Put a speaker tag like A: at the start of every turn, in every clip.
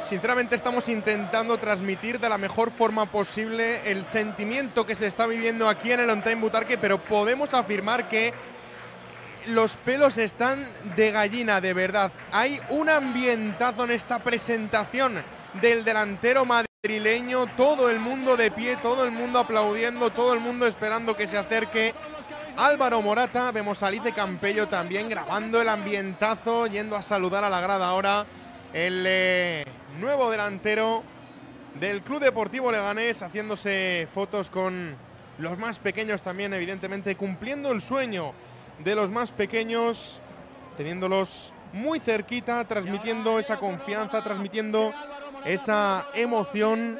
A: sinceramente estamos intentando transmitir de la mejor forma posible el sentimiento que se está viviendo aquí en el On Time Butarque, pero podemos afirmar que los pelos están de gallina, de verdad. Hay un ambientazo en esta presentación del delantero madrileño, todo el mundo de pie, todo el mundo aplaudiendo, todo el mundo esperando que se acerque Álvaro Morata. Vemos a Alice Campello también grabando el ambientazo, yendo a saludar a la grada ahora. El nuevo delantero del Club Deportivo Leganés, haciéndose fotos con los más pequeños también, evidentemente, cumpliendo el sueño de los más pequeños, teniéndolos muy cerquita, transmitiendo esa confianza, transmitiendo esa emoción.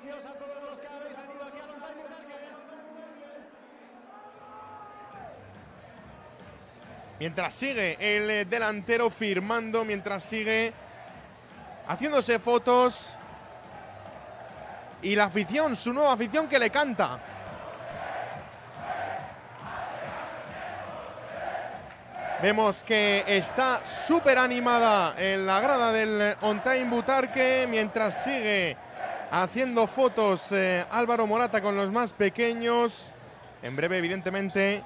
A: Mientras sigue el delantero firmando, mientras sigue haciéndose fotos, y la afición, su nueva afición que le canta. Vemos que está súper animada en la grada del On Time Butarque, mientras sigue haciendo fotos Álvaro Morata con los más pequeños. En breve, evidentemente,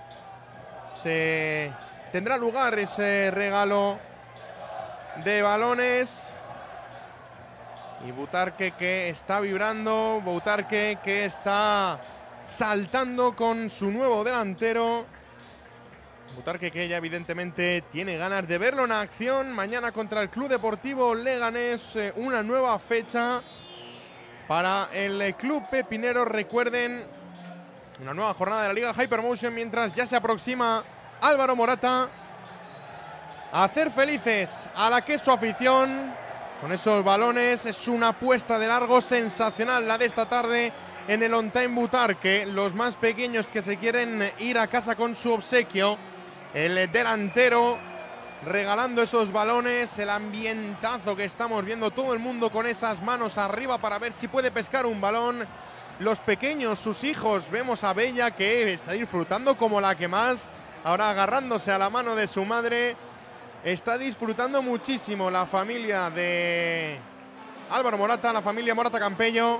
A: se tendrá lugar ese regalo de balones. Y Butarque que está vibrando, Butarque que está saltando con su nuevo delantero. Butarque que ya evidentemente tiene ganas de verlo en acción. Mañana contra el Club Deportivo Leganés, una nueva fecha para el Club Pepinero. Recuerden, una nueva jornada de la Liga Hypermotion, mientras ya se aproxima Álvaro Morata a hacer felices a la que es su afición con esos balones. Es una apuesta de largo sensacional la de esta tarde en el On Time Butarque. Los más pequeños que se quieren ir a casa con su obsequio. El delantero regalando esos balones, el ambientazo que estamos viendo, todo el mundo con esas manos arriba para ver si puede pescar un balón. Los pequeños, sus hijos, vemos a Bella que está disfrutando como la que más, ahora agarrándose a la mano de su madre. Está disfrutando muchísimo la familia de Álvaro Morata, la familia Morata Campello.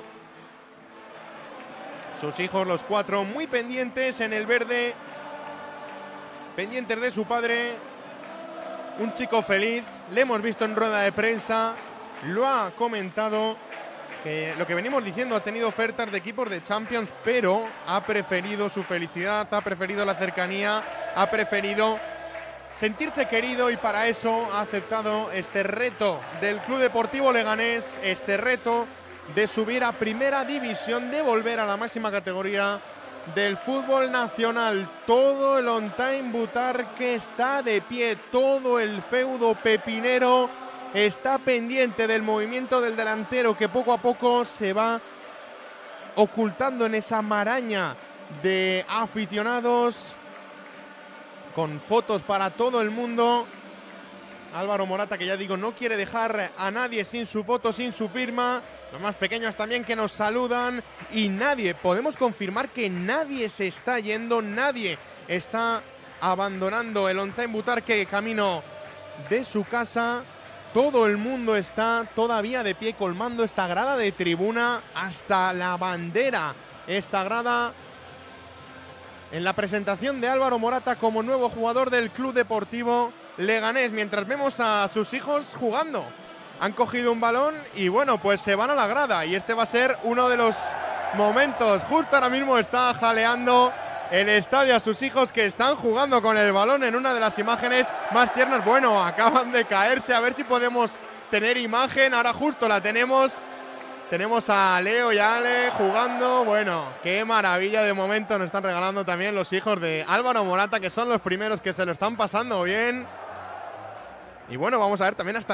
A: Sus hijos, los cuatro, muy pendientes en el verde, pendientes de su padre. Un chico feliz, le hemos visto en rueda de prensa, lo ha comentado, que lo que venimos diciendo, ha tenido ofertas de equipos de Champions, pero ha preferido su felicidad, ha preferido la cercanía, ha preferido sentirse querido, y para eso ha aceptado este reto del Club Deportivo Leganés, este reto de subir a Primera División, de volver a la máxima categoría del fútbol nacional. Todo el On Time Butarque está de pie, todo el feudo pepinero está pendiente del movimiento del delantero, que poco a poco se va ocultando en esa maraña de aficionados, con fotos para todo el mundo. Álvaro Morata, que ya digo, no quiere dejar a nadie sin su foto, sin su firma. Los más pequeños también que nos saludan, y nadie, podemos confirmar que nadie se está yendo, nadie está abandonando el On Time Butarque camino de su casa. Todo el mundo está todavía de pie, colmando esta grada de tribuna hasta la bandera. Esta grada en la presentación de Álvaro Morata como nuevo jugador del Club Deportivo Leganés, mientras vemos a sus hijos jugando. Han cogido un balón y bueno, pues se van a la grada, y este va a ser uno de los momentos. Justo ahora mismo está jaleando el estadio a sus hijos, que están jugando con el balón en una de las imágenes más tiernas. Bueno, acaban de caerse, a ver si podemos tener imagen. Ahora justo la tenemos. Tenemos a Leo y a Ale jugando. Bueno, qué maravilla de momento nos están regalando también los hijos de Álvaro Morata, que son los primeros que se lo están pasando bien. Y bueno, vamos a ver también hasta